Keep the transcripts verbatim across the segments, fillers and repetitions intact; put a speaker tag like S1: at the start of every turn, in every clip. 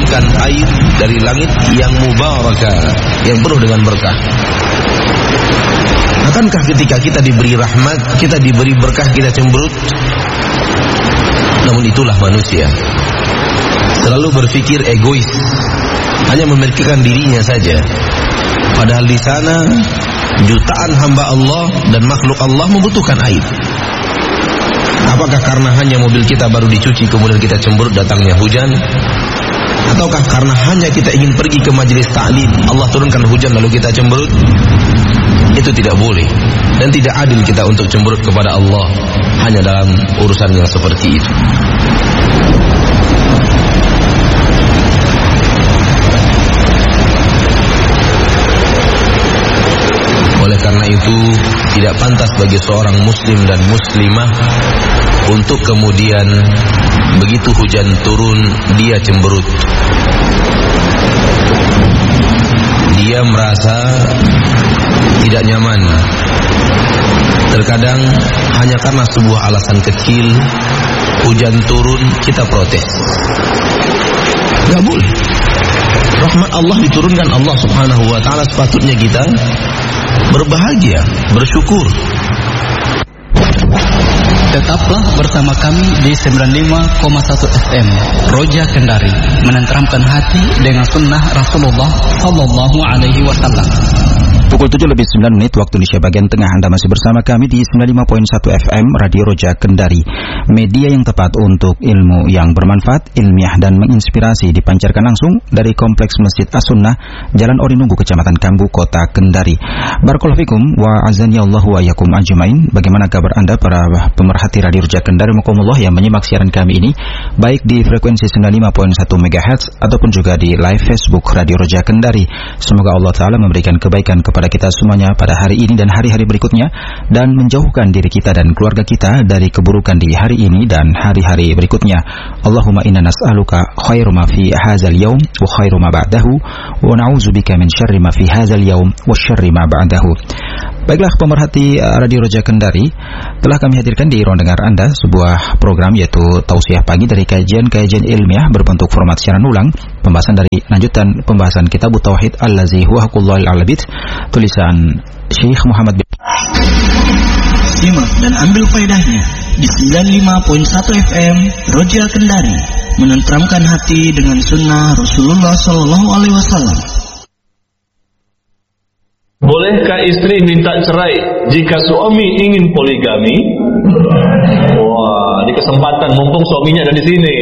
S1: menurunkan air dari langit yang mubarakah, yang penuh dengan berkah. Akankah ketika kita diberi rahmat, kita diberi berkah, kita cemberut? Namun itulah manusia, selalu berpikir egois, hanya memikirkan dirinya saja. Padahal di sana jutaan hamba Allah dan makhluk Allah membutuhkan air. Apakah karena hanya mobil kita baru dicuci kemudian kita cemberut datangnya hujan? Ataukah karena hanya kita ingin pergi ke majelis ta'lim, Allah turunkan hujan lalu kita cemberut? Itu tidak boleh dan tidak adil kita untuk cemberut kepada Allah hanya dalam urusan yang seperti itu. Oleh karena itu, tidak pantas bagi seorang muslim dan muslimah untuk kemudian begitu hujan turun dia cemberut. Dia merasa tidak nyaman. Terkadang hanya karena sebuah alasan kecil, hujan turun kita protes. Gak boleh. Rahmat Allah diturunkan Allah subhanahu wa ta'ala, sepatutnya kita berbahagia, bersyukur.
S2: Tetaplah bersama kami di sembilan puluh lima koma satu F M Roja Kendari, menenteramkan hati dengan sunnah Rasulullah sallallahu alaihi wasallam.
S3: Pukul tujuh lebih sembilan menit waktu Indonesia bagian tengah. Anda masih bersama kami di sembilan puluh lima koma satu F M Radio Roja Kendari, media yang tepat untuk ilmu yang bermanfaat, ilmiah dan menginspirasi, dipancarkan langsung dari Kompleks Masjid As-Sunnah, Jalan Orinunggu, Kecamatan Kambu, Kota Kendari. Barakallahu fikum wa azani Allahu wa yakum ajmain. Bagaimana kabar Anda para pemerhati Radio Roja Kendari mukomullah yang menyimak siaran kami ini baik di frekuensi sembilan puluh lima koma satu megahertz ataupun juga di live Facebook Radio Roja Kendari. Semoga Allah Ta'ala memberikan kebaikan kepada kita semuanya pada hari ini dan hari-hari berikutnya, dan menjauhkan diri kita dan keluarga kita dari keburukan di hari ini dan hari-hari berikutnya. Allahumma inna nas'aluka khairu ma fi hadzal yaum wa khairu ma ba'dahu wa na'udzubika min syarri ma fi hadzal yaum wa syarri ma ba'dahu. Baiklah pemerhati Radio Roja Kendari, telah kami hadirkan di ruang dengar Anda sebuah program yaitu Tausiah Pagi dari kajian-kajian ilmiah berbentuk format siaran ulang, pembahasan dari lanjutan pembahasan Kitab Tauhid Allazi huwa Haqqullahil Alabid, tulisan Syekh Muhammad bin.
S4: Simak dan ambil faedahnya di sembilan puluh lima koma satu F M Roja Kendari, menenteramkan hati dengan sunnah Rasulullah sallallahu alaihi wasallam.
S5: Bolehkah istri minta cerai jika suami ingin poligami? Wah, di kesempatan mumpung suaminya ada di sini.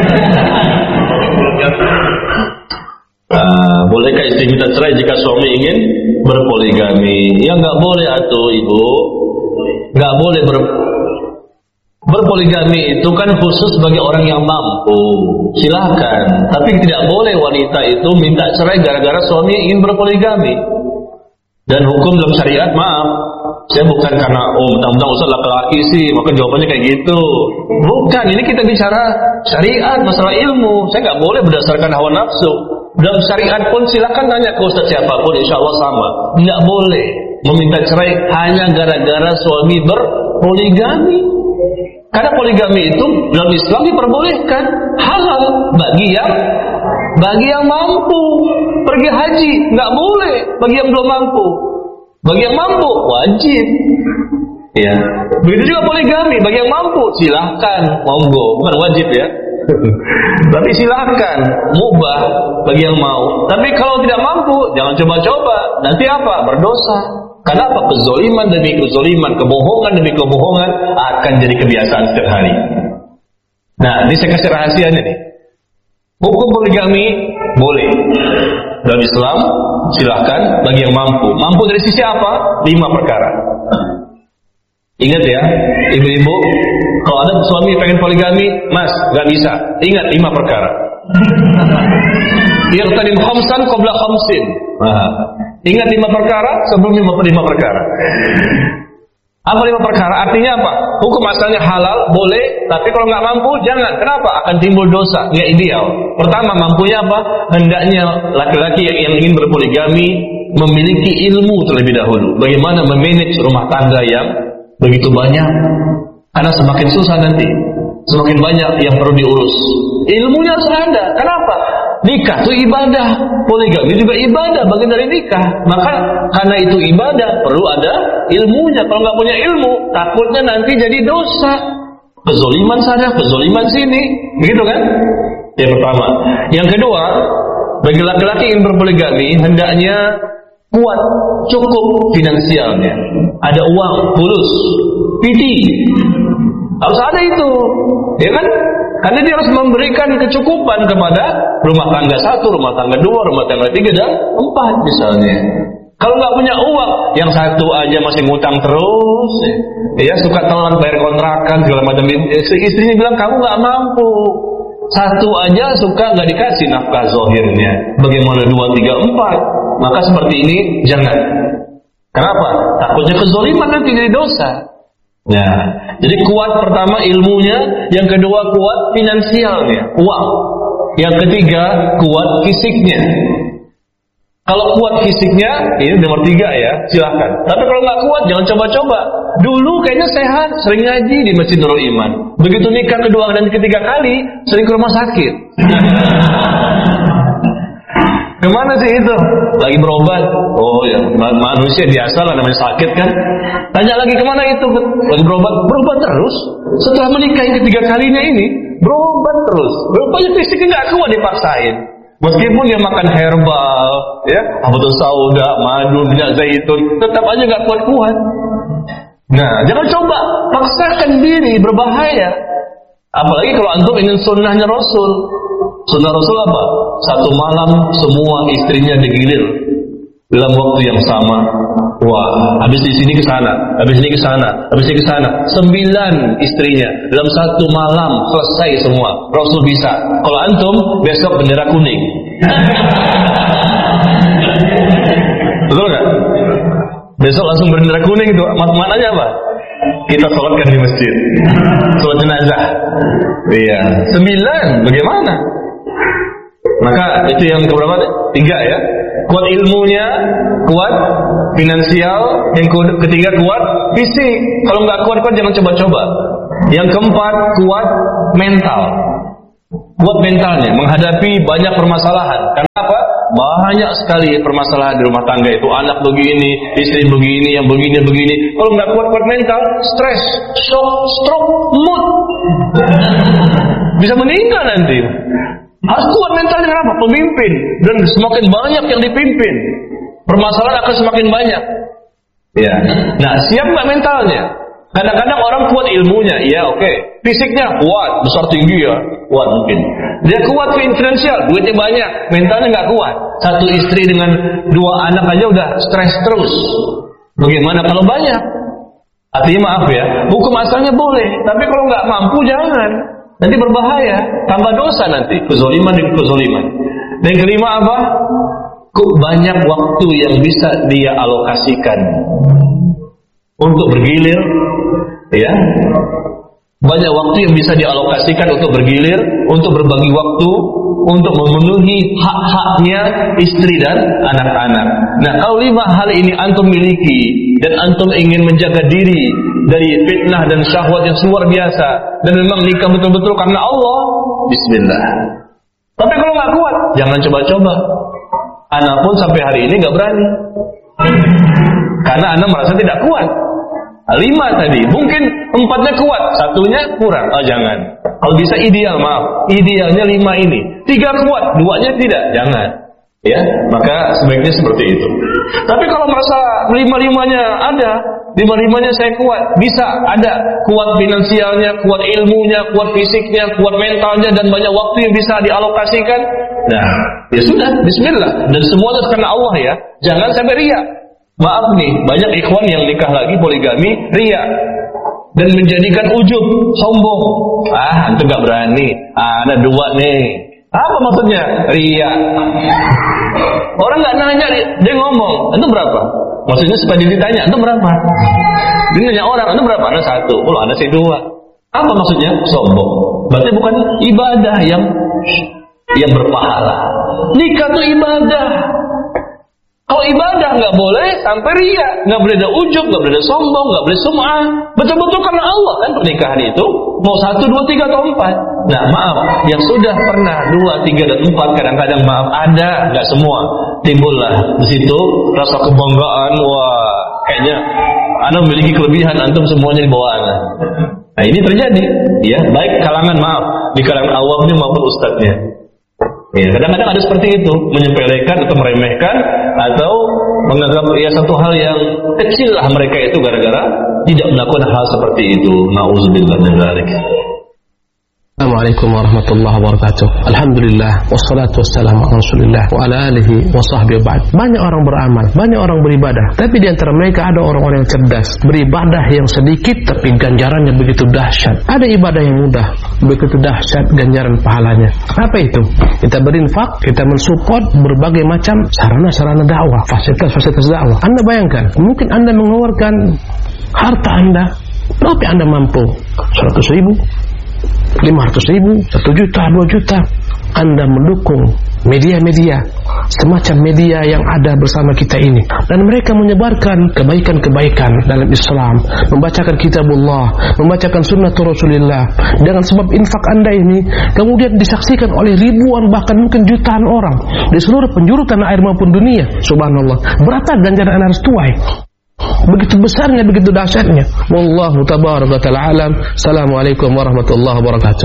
S5: Uh, bolehkah istri minta cerai jika suami ingin berpoligami? Ya nggak boleh atuh ibu, nggak boleh ber berpoligami itu kan khusus bagi orang yang mampu. Silahkan, tapi tidak boleh wanita itu minta cerai gara-gara suami ingin berpoligami. Dan hukum dalam syariat, maaf, saya bukan karena oh mentang-mentang ustaz laki-laki sih maka jawabannya kayak gitu. Bukan, ini kita bicara syariat, masalah ilmu. Saya nggak boleh berdasarkan hawa nafsu. Dalam syariat pun silakan tanya ke ustaz siapapun, insya Allah sama. Nggak boleh meminta cerai hanya gara-gara suami berpoligami. Karena poligami itu dalam Islam diperbolehkan, halal bagi yang bagi yang mampu. Pergi haji nggak boleh bagi yang belum mampu. Bagi yang mampu wajib. Ya. Begitu juga poligami, bagi yang mampu silahkan, monggo, bukan wajib ya. Tapi silahkan, mubah bagi yang mau. Tapi kalau tidak mampu, jangan coba-coba. Nanti apa? Berdosa. Karena apa? Kezoliman demi kezoliman, kebohongan demi kebohongan akan jadi kebiasaan setiap hari. Nah, ini saya kasih rahasianya nih. Hukum poligami boleh dalam Islam, silahkan bagi yang mampu. Mampu dari sisi apa? Lima perkara. Ingat ya, ibu-ibu, kalau ada suami pengen poligami, mas, gak bisa. Ingat lima perkara. Irtadim khamsan qabla khamsin. Nah, ingat lima perkara sebelum lima, lima perkara. Apa lima perkara? Artinya apa? Hukum asalnya halal, boleh, tapi kalau nggak mampu, jangan. Kenapa? Akan timbul dosa, nggak ideal. Pertama, mampunya apa? Hendaknya laki-laki yang, yang ingin berpoligami memiliki ilmu terlebih dahulu. Bagaimana memanage rumah tangga yang begitu banyak? Karena semakin susah nanti, semakin banyak yang perlu diurus. Ilmunya harus ada. Kenapa? Nikah itu ibadah, poligami juga ibadah, bagian dari nikah. Maka karena itu ibadah, perlu ada ilmunya. Kalau nggak punya ilmu, takutnya nanti jadi dosa. Kezoliman sana, kezoliman sini, begitu kan? Yang pertama. Yang kedua, bagi laki-laki yang berpoligami hendaknya kuat, cukup finansialnya. Ada uang, fulus, piti. Harus ada itu, ya kan? Karena dia harus memberikan kecukupan kepada rumah tangga satu, rumah tangga dua, rumah tangga tiga, dan empat misalnya. Kalau nggak punya uang, yang satu aja masih ngutang terus, ya suka telat bayar kontrakan segala macam. Istrinya bilang kamu nggak mampu. Satu aja suka nggak dikasih nafkah zahirnya. Bagaimana dua, tiga, empat? Maka seperti ini jangan. Kenapa? Takutnya kezaliman nanti jadi dosa. Ya, jadi kuat pertama ilmunya, yang kedua kuat finansialnya, uang. Yang ketiga kuat fisiknya. Kalau kuat fisiknya, ini nomor tiga ya, silakan. Tapi kalau nggak kuat, jangan coba-coba. Dulu kayaknya sehat, sering ngaji di Masjid Nurul Iman. Begitu nikah kedua dan ketiga kali, sering ke rumah sakit. Kemana sih itu? Lagi berobat. Oh ya, manusia biasa lah namanya sakit kan. Tanya lagi kemana itu? Lagi berobat. Berobat terus. Setelah menikah yang ketiga kalinya ini, berobat terus. Rupanya fisiknya nggak kuat, dipaksain. Meskipun dia makan herbal, ya, habatus sauda, madu, minyak zaitun, tetap aja nggak kuat-kuat. Nah, jangan coba paksakan diri, berbahaya. Apalagi kalau antum ingin sunnahnya Rasul. Sunnah Rasul apa? Satu malam semua istrinya digilir dalam waktu yang sama. Wah, habis di sini ke sana, habis ini ke sana, habis ini ke sana. Sembilan istrinya dalam satu malam selesai semua. Rasul bisa. Kalau antum besok bendera kuning. Betul nggak? Besok langsung bendera kuning itu. Maknanya apa? Kita sholatkan di masjid. Sholat jenazah. Iya. Sembilan. Bagaimana? Maka itu yang keberapa? Tiga ya. Kuat ilmunya, kuat finansial. Yang ketiga kuat fisik. Kalau nggak kuat-kuat jangan coba-coba. Yang keempat kuat mental. Kuat mentalnya menghadapi banyak permasalahan. Karena apa? Banyak sekali permasalahan di rumah tangga itu. Anak begini, istri begini, yang begini begini. Kalau nggak kuat-kuat mental, stres, shock, stroke, mood, bisa meninggal nanti. Harus kuat mentalnya. Kenapa? Pemimpin. Dan semakin banyak yang dipimpin, permasalahan akan semakin banyak. Ya. Nah, siap nggak mentalnya? Kadang-kadang orang kuat ilmunya, iya oke. Okay. Fisiknya kuat, besar tinggi ya, kuat mungkin. Dia kuat finansial, duitnya banyak, mentalnya nggak kuat. Satu istri dengan dua anak aja udah stres terus. Bagaimana kalau banyak? Artinya maaf ya, hukum asalnya boleh, tapi kalau nggak mampu jangan. Nanti berbahaya, tambah dosa nanti, kezoliman dan kezoliman. Dan yang kelima apa? Kok banyak waktu yang bisa dia alokasikan untuk bergilir, ya. Banyak waktu yang bisa dialokasikan untuk bergilir, untuk berbagi waktu, untuk memenuhi hak-haknya istri dan anak-anak. Nah, kalau lima hal ini antum miliki dan antum ingin menjaga diri dari fitnah dan syahwat yang luar biasa, dan memang nikah betul-betul karena Allah, bismillah. Tapi kalau nggak kuat, jangan coba-coba. Anak pun sampai hari ini nggak berani, karena anak merasa tidak kuat. Lima tadi, mungkin empatnya kuat, satunya kurang. Oh jangan. Kalau bisa ideal, maaf, idealnya lima ini. Tiga kuat, duanya tidak, jangan. Ya, maka sebaiknya seperti itu. Tapi kalau merasa lima-limanya ada, lima-limanya saya kuat, bisa ada kuat finansialnya, kuat ilmunya, kuat fisiknya, kuat mentalnya, dan banyak waktu yang bisa dialokasikan. Nah, ya sudah, bismillah. Dan semuanya karena Allah ya. Jangan sampai riya. Maaf nih, banyak ikhwan yang nikah lagi poligami, riya. Dan menjadikan ujub, sombong. Ah, antum gak berani. Ah, ada dua nih. Apa maksudnya? Riya. Orang gak nanya, dia ngomong, antum berapa? Maksudnya supaya ditanya, antum berapa? Dia nanya orang, antum berapa? Ada satu. Oh, ada sih dua. Apa maksudnya? Sombong. Berarti bukan ibadah yang yang berpahala. Nikah itu ibadah. Kalau ibadah nggak boleh sampai ria, nggak boleh ada ujub, nggak boleh ada sombong, nggak boleh sum'ah. Betul-betul karena Allah kan pernikahan itu. Mau satu, dua, tiga, atau empat. Nah maaf, yang sudah pernah dua, tiga, dan empat, kadang-kadang maaf ada, nggak semua. Timbullah di situ rasa kebanggaan, wah kayaknya Anda memiliki kelebihan, antum semuanya di bawah Anda. Nah ini terjadi, ya baik kalangan maaf di kalangan awamnya maupun ustadznya. Ya, kadang-kadang ada seperti itu, menyepelekan atau meremehkan atau menganggap ya satu hal yang kecil lah mereka itu gara-gara tidak melakukan hal seperti itu. Nauzubillah min dzalik.
S6: Assalamualaikum warahmatullahi wabarakatuh. Alhamdulillah wassalatu wassalamu ala Rasulillah wa ala alihi wa sahbihi ba'd. Banyak orang beramal, banyak orang beribadah, tapi di antara mereka ada orang-orang yang cerdas, beribadah yang sedikit tapi ganjarannya begitu dahsyat. Ada ibadah yang mudah, begitu dahsyat ganjaran pahalanya. Apa itu? Kita berinfak, kita mensupport berbagai macam sarana-sarana dakwah, fasilitas-fasilitas dakwah. Anda bayangkan, mungkin Anda mengeluarkan harta Anda, berapa Anda mampu? seratus ribu, lima ratus ribu, satu juta, dua juta. Anda mendukung media-media semacam media yang ada bersama kita ini, dan mereka menyebarkan kebaikan-kebaikan dalam Islam, membacakan kitabullah, membacakan sunnah Rasulullah. Dengan sebab infak Anda ini kemudian disaksikan oleh ribuan bahkan mungkin jutaan orang di seluruh penjuru tanah air maupun dunia. Subhanallah, berapa ganjaran Anda harus tuai? Begitu besarnya, begitu dahsyatnya. Wallahu tabaraka ta'ala alam. Assalamualaikum warahmatullahi wabarakatuh.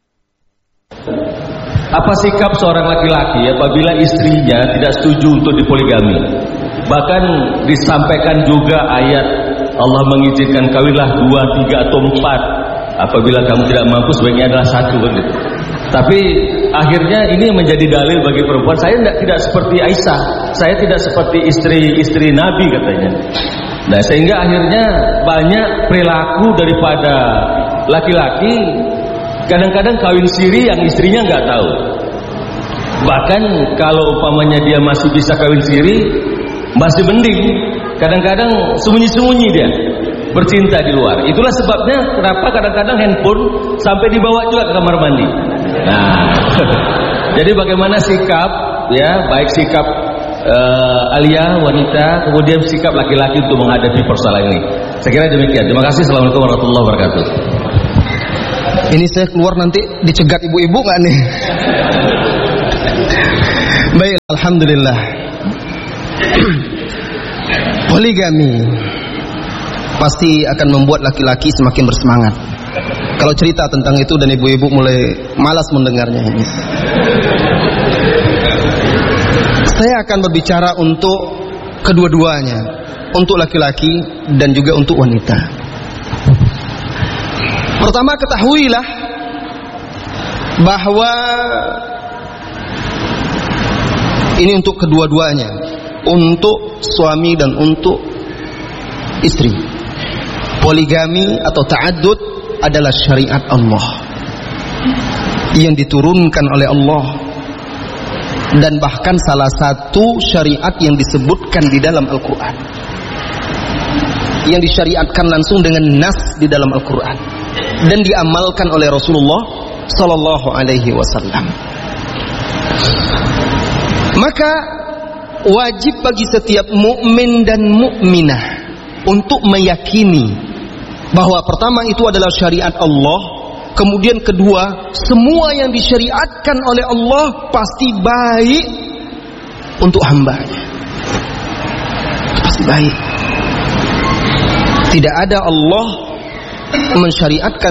S7: Apa sikap seorang laki-laki apabila istrinya tidak setuju untuk dipoligami? Bahkan disampaikan juga ayat Allah mengizinkan kawinlah dua, tiga atau empat. Apabila kamu tidak mampu sebaiknya adalah satu begitu. Tapi akhirnya ini menjadi dalil bagi perempuan. Saya tidak, tidak seperti Aisyah, saya tidak seperti istri-istri Nabi katanya. Nah sehingga akhirnya banyak perilaku daripada laki-laki kadang-kadang kawin siri yang istrinya nggak tahu. Bahkan kalau umpamanya dia masih bisa kawin siri, masih mending. Kadang-kadang sembunyi-sembunyi dia bercinta di luar. Itulah sebabnya kenapa kadang-kadang handphone sampai dibawa juga ke kamar mandi. Nah, jadi bagaimana sikap, ya, baik sikap uh, alia wanita, kemudian sikap laki-laki untuk menghadapi persoalan ini. Saya kira demikian. Terima kasih. Assalamualaikum warahmatullahi wabarakatuh.
S8: Ini saya keluar nanti dicegat ibu-ibu nggak nih? Baik, alhamdulillah. Poligami pasti akan membuat laki-laki semakin bersemangat. Kalau cerita tentang itu dan ibu-ibu mulai malas mendengarnya ini. Saya akan berbicara untuk kedua-duanya, untuk laki-laki dan juga untuk wanita. Pertama, ketahuilah bahwa ini untuk kedua-duanya, untuk suami dan untuk istri. Poligami atau ta'addud adalah syariat Allah yang diturunkan oleh Allah, dan bahkan salah satu syariat yang disebutkan di dalam Al-Quran, yang disyariatkan langsung dengan nas di dalam Al-Quran dan diamalkan oleh Rasulullah Sallallahu Alaihi Wasallam. Maka wajib bagi setiap mukmin dan mukminah untuk meyakini bahwa pertama itu adalah syariat Allah, kemudian kedua, semua yang disyariatkan oleh Allah pasti baik untuk hambanya, pasti baik. Tidak ada Allah mensyariatkan